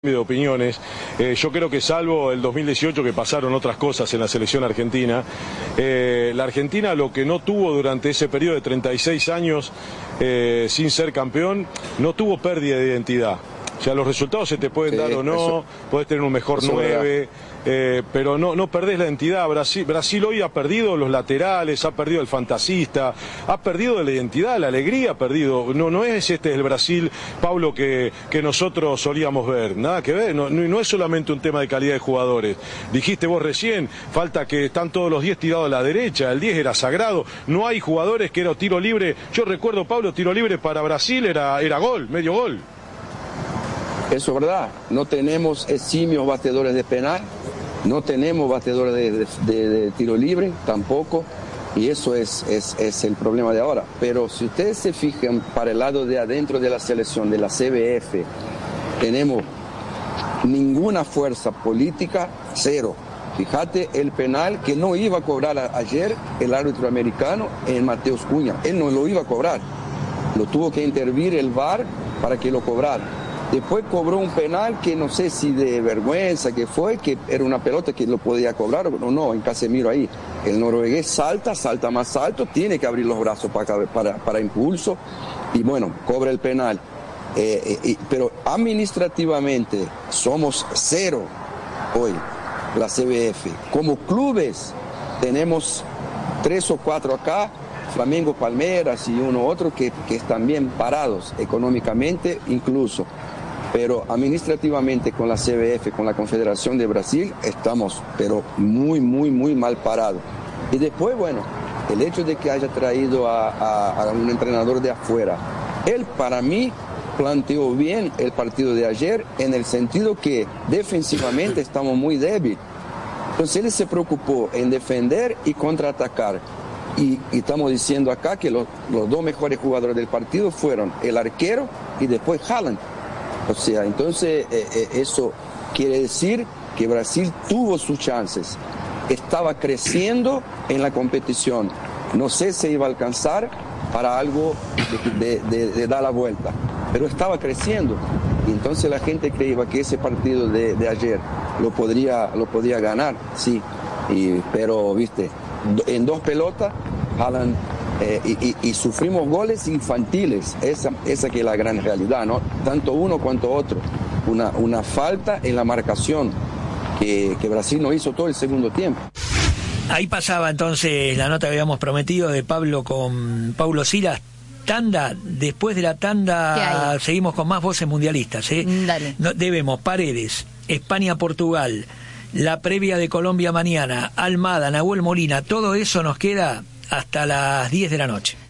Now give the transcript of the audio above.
De opiniones, yo creo que salvo el 2018 que pasaron otras cosas en la selección argentina, la Argentina lo que no tuvo durante ese periodo de 36 años sin ser campeón, no tuvo pérdida de identidad. O sea, los resultados se te pueden dar o no, podés tener un mejor 9, pero no perdés la identidad. Brasil hoy ha perdido los laterales, ha perdido el fantasista, ha perdido la identidad, la alegría ha perdido. No es el Brasil, Pablo, que nosotros solíamos ver, nada que ver, no es solamente un tema de calidad de jugadores. Dijiste vos recién, falta que están todos los 10 tirados a la derecha, el 10 era sagrado, no hay jugadores que era tiro libre. Yo recuerdo, Pablo, tiro libre para Brasil era gol, medio gol. Eso es verdad, no tenemos eximios batedores de penal, no tenemos batedores de tiro libre tampoco, y eso es el problema de ahora. Pero si ustedes se fijan para el lado de adentro de la selección, de la CBF, tenemos ninguna fuerza política, cero. Fíjate el penal que no iba a cobrar ayer el árbitro americano en Mateus Cunha, él no lo iba a cobrar, lo tuvo que intervenir el VAR para que lo cobrara. Después cobró un penal que no sé si de vergüenza que fue, que era una pelota que lo podía cobrar o no, en Casemiro ahí. El noruegués salta más alto, tiene que abrir los brazos para impulso y bueno, cobra el penal. Pero administrativamente somos cero hoy, la CBF. Como clubes tenemos 3 o 4 acá, Flamengo, Palmeiras y uno otro que están bien parados económicamente incluso. Pero administrativamente con la CBF, con la Confederación de Brasil, estamos pero muy mal parados. Y después, bueno, el hecho de que haya traído a un entrenador de afuera, él para mí planteó bien el partido de ayer en el sentido que defensivamente estamos muy débiles. Entonces él se preocupó en defender y contraatacar. Y estamos diciendo acá que los 2 mejores jugadores del partido fueron el arquero y después Haaland. O sea, entonces eso quiere decir que Brasil tuvo sus chances, estaba creciendo en la competición, no sé si iba a alcanzar para algo de dar la vuelta, pero estaba creciendo, y entonces la gente creía que ese partido de ayer lo podría ganar, sí, pero viste, en 2 pelotas, Haaland... Y sufrimos goles infantiles, esa que es la gran realidad, ¿no? Tanto uno cuanto otro. Una falta en la marcación que Brasil no hizo todo el segundo tiempo. Ahí pasaba entonces la nota que habíamos prometido de Pablo con Paulo Silas. Tanda, después de la tanda seguimos con más voces mundialistas, Dale. Debemos Paredes, España-Portugal, la previa de Colombia mañana, Almada, Nahuel Molina, todo eso nos queda hasta las 10 de la noche.